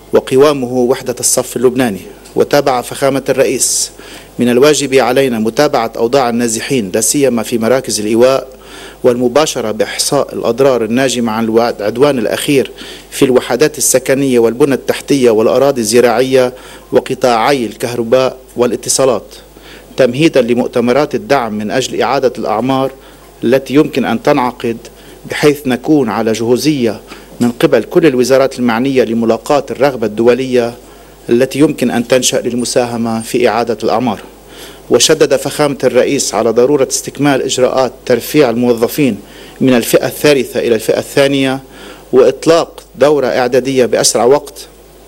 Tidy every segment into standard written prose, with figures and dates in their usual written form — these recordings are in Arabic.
وقوامه وحدة الصف اللبناني. وتابع فخامة الرئيس: من الواجب علينا متابعة أوضاع النازحين لا سيما في مراكز الإيواء، والمباشرة بإحصاء الأضرار الناجمة عن العدوان الأخير في الوحدات السكنية والبنى التحتية والأراضي الزراعية وقطاعي الكهرباء والاتصالات، تمهيدا لمؤتمرات الدعم من أجل إعادة الأعمار التي يمكن أن تنعقد، بحيث نكون على جهوزية من قبل كل الوزارات المعنية لملاقاة الرغبة الدولية التي يمكن أن تنشأ للمساهمة في إعادة الأعمار. وشدد فخامة الرئيس على ضرورة استكمال إجراءات ترفيع الموظفين من الفئة الثالثة إلى الفئة الثانية، وإطلاق دورة إعدادية بأسرع وقت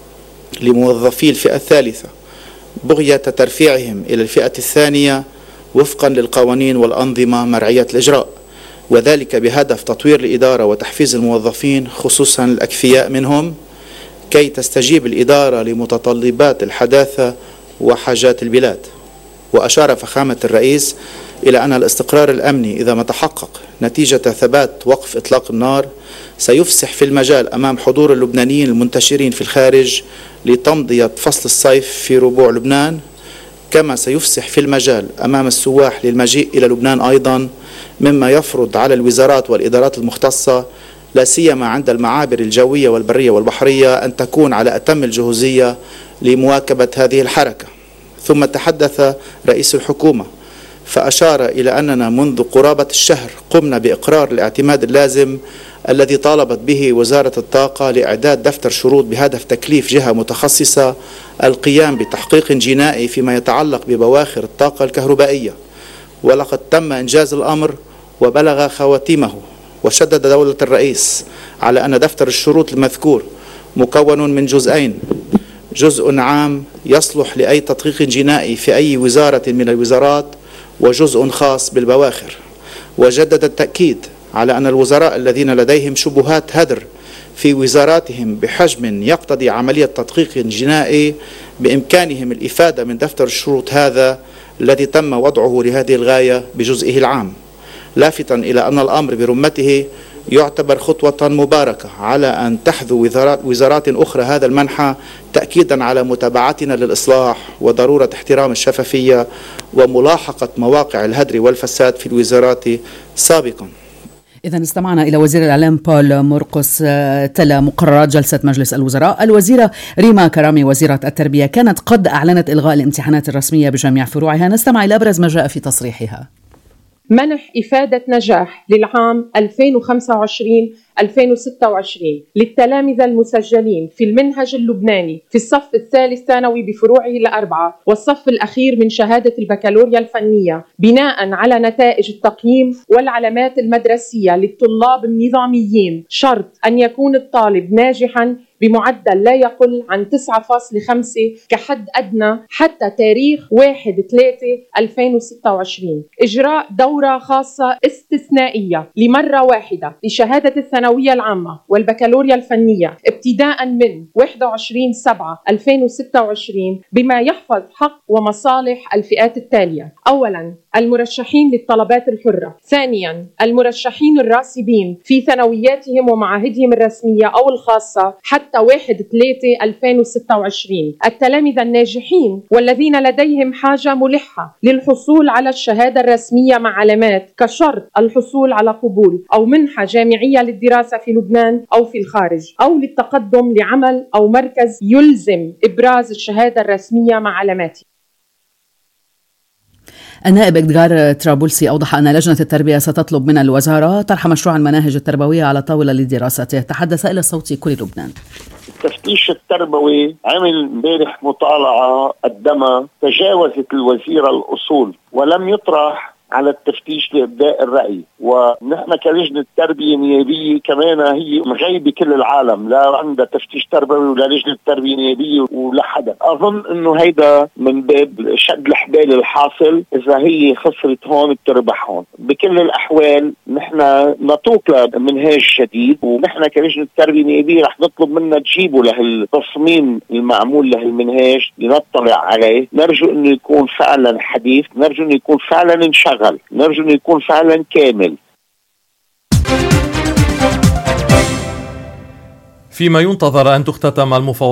لموظفي الفئة الثالثة بغية ترفيعهم إلى الفئة الثانية وفقا للقوانين والأنظمة مرعية الإجراء، وذلك بهدف تطوير الإدارة وتحفيز الموظفين خصوصا الأكفياء منهم، كي تستجيب الإدارة لمتطلبات الحداثة وحاجات البلاد. وأشار فخامة الرئيس إلى أن الاستقرار الأمني إذا ما تحقق نتيجة ثبات وقف إطلاق النار سيفسح في المجال أمام حضور اللبنانيين المنتشرين في الخارج لتمضية فصل الصيف في ربوع لبنان، كما سيفسح في المجال أمام السواح للمجيء إلى لبنان أيضا، مما يفرض على الوزارات والإدارات المختصة لا سيما عند المعابر الجوية والبرية والبحرية أن تكون على أتم الجهوزية لمواكبة هذه الحركة. ثم تحدث رئيس الحكومة فأشار إلى أننا منذ قرابة الشهر قمنا بإقرار الاعتماد اللازم الذي طالبت به وزارة الطاقة لإعداد دفتر شروط بهدف تكليف جهة متخصصة القيام بتحقيق جنائي فيما يتعلق ببواخر الطاقة الكهربائية، ولقد تم إنجاز الأمر وبلغ خواتيمه. وشدد دولة الرئيس على أن دفتر الشروط المذكور مكون من جزئين: جزء عام يصلح لأي تدقيق جنائي في أي وزارة من الوزارات، وجزء خاص بالبواخر. وجدد التأكيد على أن الوزراء الذين لديهم شبهات هدر في وزاراتهم بحجم يقتضي عملية تدقيق جنائي بإمكانهم الإفادة من دفتر الشروط هذا الذي تم وضعه لهذه الغاية بجزئه العام، لافتا إلى أن الأمر برمته يعتبر خطوة مباركة على أن تحذو وزارات أخرى هذا المنحى، تأكيدا على متابعتنا للإصلاح وضرورة احترام الشفافية وملاحقة مواقع الهدر والفساد في الوزارات سابقا. إذن استمعنا إلى وزير الإعلام بول مرقس تلا مقررات جلسة مجلس الوزراء. الوزيرة ريما كرامي وزيرة التربية كانت قد أعلنت إلغاء الامتحانات الرسمية بجميع فروعها. نستمع إلى أبرز ما جاء في تصريحها. منح إفادة نجاح للعام 2025-2026 للتلامذة المسجلين في المنهج اللبناني في الصف الثالث ثانوي بفروعه الأربعة والصف الأخير من شهادة البكالوريا الفنية، بناء على نتائج التقييم والعلامات المدرسية للطلاب النظاميين، شرط أن يكون الطالب ناجحاً بمعدل لا يقل عن 9.5 كحد أدنى حتى تاريخ 1/3/2026. إجراء دورة خاصة استثنائية لمرة واحدة لشهادة الثانوية العامة والبكالوريا الفنية ابتداء من 21/7/2026 بما يحفظ حق ومصالح الفئات التالية: أولاً المرشحين للطلبات الحرة، ثانياً المرشحين الراسبين في ثانوياتهم ومعاهدهم الرسمية أو الخاصة حتى 1/3/2026، التلامذة الناجحين والذين لديهم حاجة ملحة للحصول على الشهادة الرسمية مع علامات كشرط الحصول على قبول أو منحة جامعية للدراسة في لبنان أو في الخارج، أو للتقدم لعمل أو مركز يلزم إبراز الشهادة الرسمية مع علاماته. النائب إدغار ترابلسي أوضح أن لجنة التربية ستطلب من الوزارة طرح مشروع المناهج التربوية على طاولة لدراسته. تحدث إلى صوت كل لبنان. التفتيش التربوي عمل امبارح مطالعة قدمها تجاوزت الوزيرة الأصول ولم يطرح على التفتيش لإبداء الرأي، ونحن كلجنة تربية نيابية كمان هي مغيبة كل العالم، لا عندها تفتيش تربوي ولا لجنة تربية نيابية ولا حدا. أظن إنه هيدا من باب شد الحبال الحاصل، إذا هي خسرت هون بتربح هون. بكل الأحوال نحن نطوق لمنهاج جديد، ونحن كلجنة تربية نيابية رح نطلب منها تجيبوا لهالتصميم المعمول لهالمنهاج لنطلع عليه. نرجو إنه يكون فعلا حديث، نرجو إنه يكون فعلا انشغل، نرجو أن يكون فعلا كامل. فيما ينتظر أن تختتم المفاوضات